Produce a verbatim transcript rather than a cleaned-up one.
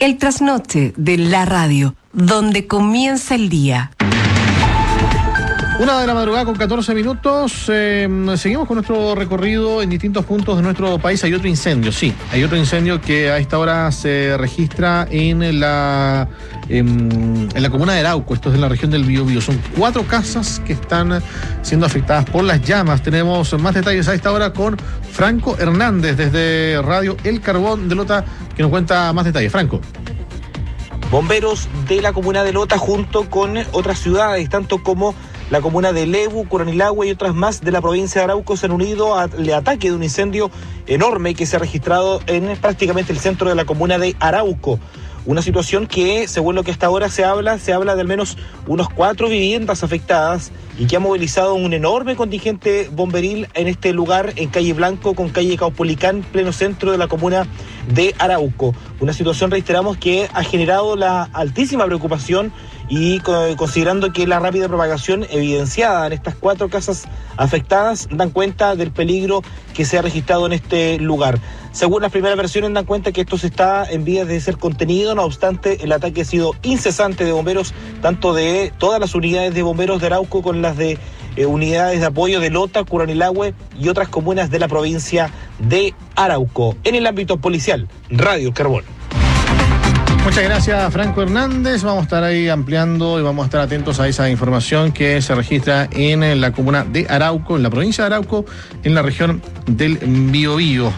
El trasnoche de la radio, donde comienza el día. Una de la madrugada con catorce minutos. Eh, seguimos con nuestro recorrido en distintos puntos de nuestro país. Hay otro incendio, sí. Hay otro incendio que a esta hora se registra en la, en, en la comuna de Arauco. Esto es en la región del Biobío. Son cuatro casas que están siendo afectadas por las llamas. Tenemos más detalles a esta hora con Franco Hernández desde Radio El Carbón de Lota, que nos cuenta más detalles. Franco. Bomberos de la comuna de Lota junto con otras ciudades, tanto como la comuna de Lebu, Curanilahue y otras más de la provincia de Arauco se han unido al ataque de un incendio enorme que se ha registrado en prácticamente el centro de la comuna de Arauco. Una situación que, según lo que hasta ahora se habla, se habla de al menos unos cuatro viviendas afectadas y que ha movilizado un enorme contingente bomberil en este lugar, en calle Blanco con calle Caupolicán, pleno centro de la comuna de Arauco. Una situación, reiteramos, que ha generado la altísima preocupación y considerando que la rápida propagación evidenciada en estas cuatro casas afectadas dan cuenta del peligro que se ha registrado en este lugar. Según las primeras versiones dan cuenta que esto se está en vías de ser contenido, no obstante el ataque ha sido incesante de bomberos, tanto de todas las unidades de bomberos de Arauco con las de eh, unidades de apoyo de Lota, Curanilahue y otras comunas de la provincia de Arauco. En el ámbito policial, Radio Carbón. Muchas gracias, Franco Hernández. Vamos a estar ahí ampliando y vamos a estar atentos a esa información que se registra en la comuna de Arauco, en la provincia de Arauco, en la región del Biobío.